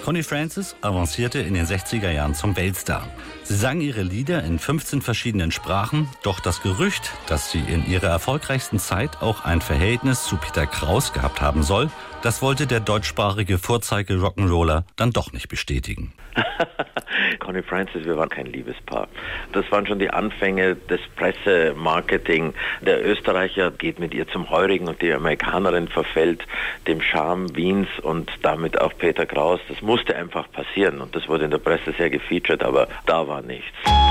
Connie Francis avancierte in den 60er Jahren zum Weltstar. Sie sang ihre Lieder in 15 verschiedenen Sprachen, doch das Gerücht, dass sie in ihrer erfolgreichsten Zeit auch ein Verhältnis zu Peter Kraus gehabt haben soll, das wollte der deutschsprachige Vorzeige-Rock'n'Roller dann doch nicht bestätigen. Connie Francis, wir waren kein Liebespaar. Das waren schon die Anfänge des Pressemarketing. Der Österreicher geht mit ihr zum Heurigen und die Amerikanerin verfällt dem Charme Wiens und damit auch Peter Kraus. Das musste einfach passieren und das wurde in der Presse sehr gefeatured, aber da war nichts.